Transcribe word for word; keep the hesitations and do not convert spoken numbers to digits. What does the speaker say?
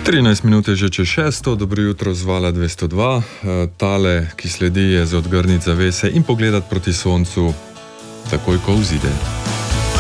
trinajst minut je že čez šesto, dobro jutro z Vala dvesto dva. Tale, ki sledi, je za odgrniti zavese in pogledati proti soncu, takoj ko vzide.